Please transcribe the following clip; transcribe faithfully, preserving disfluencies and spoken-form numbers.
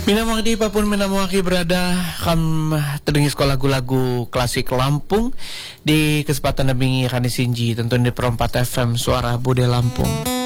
Minamangdi apapun minamangki berada kam terdengi sekolah lagu-lagu klasik Lampung di kesempatan nabingi kani sinji tentu di perempat F M Suara Bude Lampung.